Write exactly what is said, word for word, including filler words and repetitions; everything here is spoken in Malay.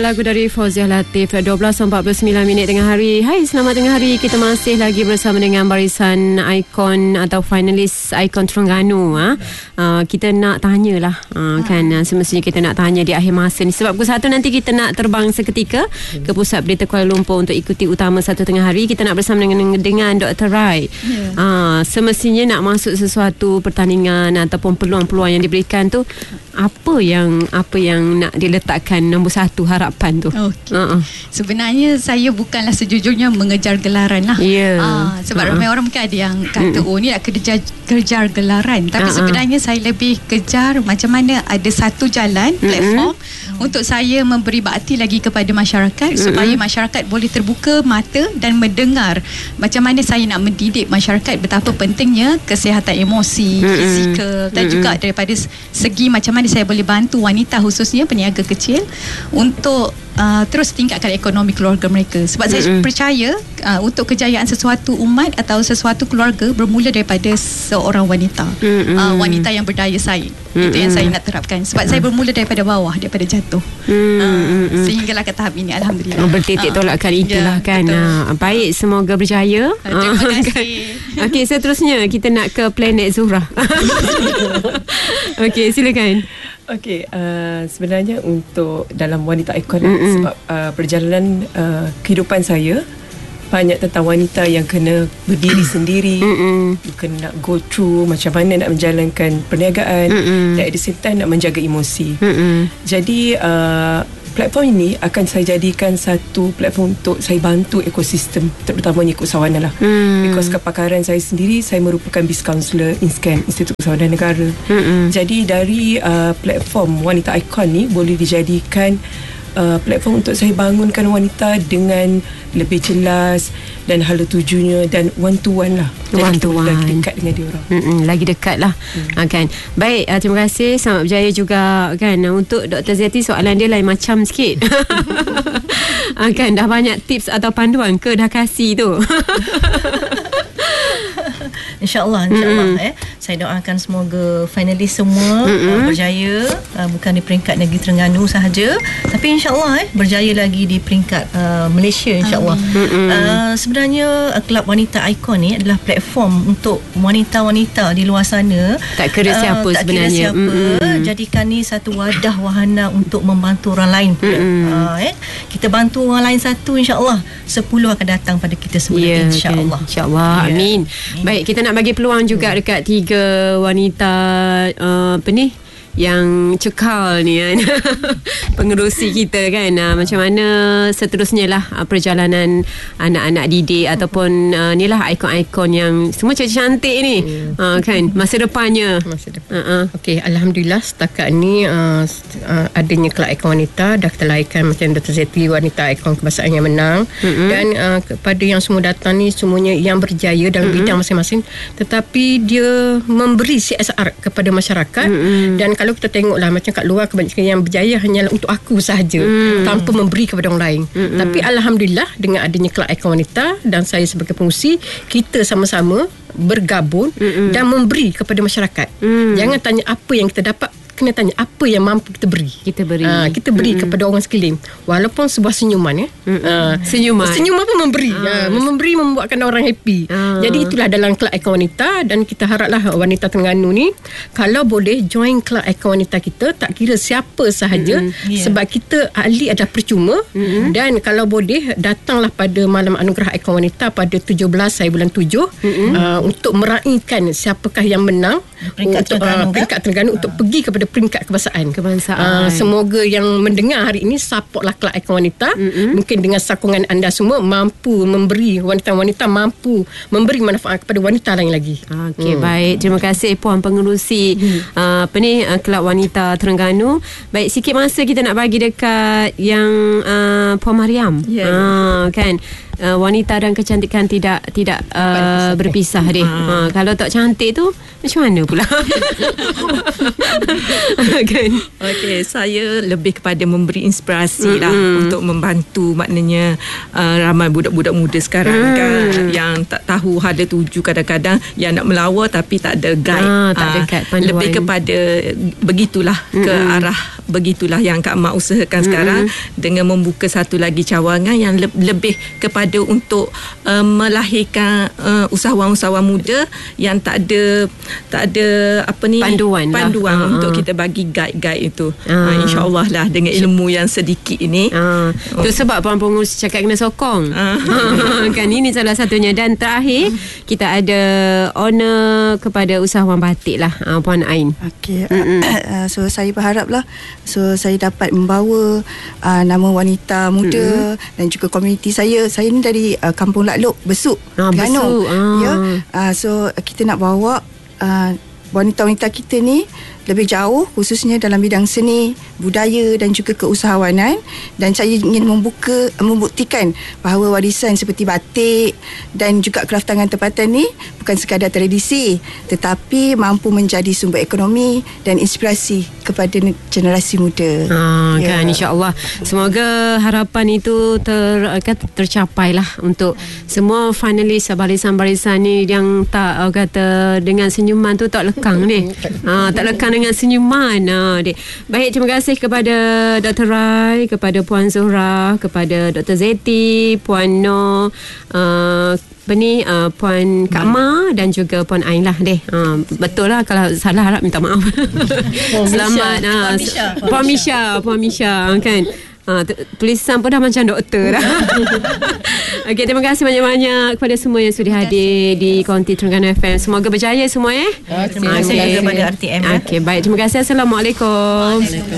lagu dari Fauziah Latif. dua belas empat puluh sembilan minit tengah hari. Hai, selamat tengah hari. Kita masih lagi bersama dengan barisan ikon atau finalis ikon Terengganu. Ha? Uh, kita nak tanyalah uh, kan, uh, semestinya kita nak tanya di akhir masa ni. Sebab pukul satu nanti kita nak terbang seketika ke Pusat Berita Kuala Lumpur untuk ikuti utama satu tengah hari. Kita nak bersama dengan dengan Doktor Rai. Yeah. Uh, semestinya nak masuk sesuatu pertandingan ataupun peluang-peluang yang diberikan tu, apa yang apa yang nak diletakkan nombor satu harapan tu? Okay. Uh-uh. Sebenarnya saya bukanlah sejujurnya mengejar gelaran lah. Yeah. Uh, sebab uh-uh. ramai orang mungkin ada yang kata mm. oh ni nak kejar, kejar gelaran. Tapi uh-uh. sebenarnya saya lebih kejar macam mana ada satu jalan, platform mm-hmm. untuk saya memberi bakti lagi kepada masyarakat, mm-hmm. supaya masyarakat boleh terbuka mata dan mendengar macam mana saya nak mendidik masyarakat betapa pentingnya kesihatan emosi, mm-hmm. fizikal dan mm-hmm. juga daripada segi macam mana saya boleh bantu wanita khususnya peniaga kecil untuk Uh, terus tingkatkan ekonomi keluarga mereka. Sebab mm-hmm. saya percaya uh, untuk kejayaan sesuatu umat atau sesuatu keluarga bermula daripada seorang wanita, mm-hmm. uh, wanita yang berdaya saing. Mm-hmm. Itu yang saya nak terapkan. Sebab mm-hmm. saya bermula daripada bawah, daripada jatuh, mm-hmm. uh, sehinggalah ke tahap ini, alhamdulillah. Oh, bertitik uh, tolakkan itulah ya, kan. Uh, baik, semoga berjaya. Uh, terima uh, kasih. Okey, seterusnya kita nak ke planet Zuhra. Okey, silakan. Okey, uh, sebenarnya untuk dalam wanita ikon, mm-hmm. sebab uh, perjalanan uh, kehidupan saya banyak tentang wanita yang kena berdiri sendiri, mm-hmm. kena nak go through macam mana nak menjalankan perniagaan, mm-hmm. dan at the same time nak menjaga emosi. Mm-hmm. Jadi uh, platform ini akan saya jadikan satu platform untuk saya bantu ekosistem, terutamanya ekosawanan lah. Hmm. Because kepakaran saya sendiri, saya merupakan Biz Counselor INSCAN, Institut Kesawanan Negara. Hmm. Jadi dari uh, platform Wanita Ikon ni boleh dijadikan uh, platform untuk saya bangunkan wanita dengan lebih jelas dan hala tujunya dan one to one lah. One to one. Lagi dekat dengan dia orang. Mm-mm, lagi dekat lah. Mm. Ha, kan. Baik, uh, terima kasih. Selamat berjaya juga kan. Untuk Doktor Zeti, soalan dia lain macam sikit. Ha, kan, dah banyak tips atau panduan ke dah kasih tu? InsyaAllah, insyaAllah mm-hmm. eh. Saya doakan semoga finalis semua mm-hmm. uh, berjaya, uh, bukan di peringkat negeri Terengganu sahaja, tapi insyaAllah eh, berjaya lagi di peringkat uh, Malaysia insyaAllah. Mm-hmm. uh, Sebenarnya uh, Kelab Wanita Ikon ni adalah platform untuk wanita-wanita di luar sana, tak kira siapa uh, tak sebenarnya, tak kira siapa, mm-hmm. jadikan ni satu wadah wahana untuk membantu orang lain pula. Mm-hmm. uh, eh. Kita bantu orang lain satu, insyaAllah sepuluh akan datang pada kita semua, yeah, insyaAllah. Okay. InsyaAllah, yeah. Amin. Baik, kita nak bagi peluang juga hmm. dekat tiga wanita uh, apa ni yang cekal ni kan, pengerusi kita kan, uh, macam mana seterusnya lah uh, perjalanan anak-anak didik ataupun uh, ni lah ikon-ikon yang semua cantik-cantik ni, hmm. uh, kan, masa depannya. Masa depan. Uh-uh. Okey, alhamdulillah setakat ni uh, uh, adanya kelab ikon wanita dah kita lahirkan macam Doktor Zeti, wanita ikon kebangsaan yang menang, mm-hmm. dan uh, kepada yang semua datang ni semuanya yang berjaya dalam mm-hmm. bidang masing-masing, tetapi dia memberi C S R kepada masyarakat, mm-hmm. dan kalau kita tengoklah macam kat luar kebanyakan yang berjaya hanyalah untuk aku sahaja, hmm. tanpa memberi kepada orang lain. Hmm. Tapi alhamdulillah dengan adanya kelab ikon wanita dan saya sebagai pengurusi, kita sama-sama bergabung hmm. dan memberi kepada masyarakat. Hmm. Jangan tanya apa yang kita dapat, kena tanya apa yang mampu kita beri. Kita beri. Ha, kita beri mm-hmm. kepada orang sekeliling. Walaupun sebuah senyuman ya. Mm-hmm. Ha, senyuman. Senyuman pun memberi. Ha, memberi membuatkan orang happy. Ha. Jadi itulah dalam kelab ikon wanita, dan kita haraplah wanita Terengganu ni kalau boleh join kelab ikon wanita kita, tak kira siapa sahaja, mm-hmm. yeah. sebab kita ahli adalah percuma, mm-hmm. dan kalau boleh datanglah pada malam anugerah ikon wanita pada tujuh belas hari bulan tujuh, mm-hmm. uh, untuk meraihkan siapakah yang menang peringkat untuk Terengganu, uh, peringkat Terengganu uh. untuk pergi kepada peringkat kebangsaan. Kebangsaan. Uh, semoga yang mendengar hari ini supportlah kelab ikon wanita. Mm-hmm. Mungkin dengan sokongan anda semua mampu memberi, wanita-wanita mampu memberi manfaat kepada wanita lain lagi. Okey, hmm. baik. Terima kasih Puan Pengerusi hmm. uh, apa ni uh, Kelab Wanita Terengganu. Baik, sikit masa kita nak bagi dekat yang uh, Puan Mariam. Yeah, uh, yeah. Kan uh, wanita dan kecantikan tidak tidak uh, berpisah deh. Uh, kalau tak cantik tu macam mana pula? Kan? Okey, saya lebih kepada memberi inspirasi mm-hmm. lah untuk membantu, maknanya uh, ramai budak-budak muda sekarang mm. kan yang tak tahu hala tuju, kadang-kadang yang nak melawar tapi tak ada guide. Ah, tak ada guide, panduan. Lebih kepada begitulah mm-hmm. ke arah begitulah yang Kak Mak usahakan mm-hmm. sekarang dengan membuka satu lagi cawangan yang le- lebih kepada untuk uh, melahirkan uh, usahawan-usahawan muda yang tak ada tak ada apa ni panduan panduan lah. untuk uh, kita bagi guide-guide itu. uh. Uh, InsyaAllah lah dengan ilmu yang sedikit ini. uh. Itu sebab Puan Pengus cakap kena sokong. uh. Kan ini salah satunya. Dan terakhir kita ada honor kepada usahawan batik lah, uh, Puan Ain. Okey, uh, so saya berharaplah so saya dapat membawa uh, nama wanita muda mm-hmm. dan juga komuniti saya. Saya ni dari uh, Kampung Laklok, Besuk, ah, Terengganu. Besuk. Ah. Ya, uh, so kita nak bawa uh, wanita-wanita kita ni lebih jauh, khususnya dalam bidang seni, budaya dan juga keusahawanan. Dan saya ingin membuka membuktikan bahawa warisan seperti batik dan juga kraft tangan tempatan ni bukan sekadar tradisi, tetapi mampu menjadi sumber ekonomi dan inspirasi kepada generasi muda. Ah, ya. Kan, insya-Allah. Semoga harapan itu ter, tercapai lah untuk semua finalis barisan-barisan ni yang tak kata dengan senyuman tu tak lekang deh. Ah, tak lekang dengan senyuman. Ah, deh. Baik, terima kasih kepada Doktor Rai, kepada Puan Zuhra, kepada Doktor Zeti, Puan Noh, uh, apa ni, uh, Puan Kak Ma dan juga Puan Ain lah deh. Uh, betul lah, kalau salah harap minta maaf. Selamat. Uh, Puan Misha. Puan Misha, Puan Misha kan. Ha, tulisan pun dah macam doktor dah. Okey, terima kasih banyak-banyak kepada semua yang sudah hadir di Konti Terengganu F M. Semoga berjaya semua eh. Terima kasih kepada R T M. Okey, baik, terima kasih. Assalamualaikum.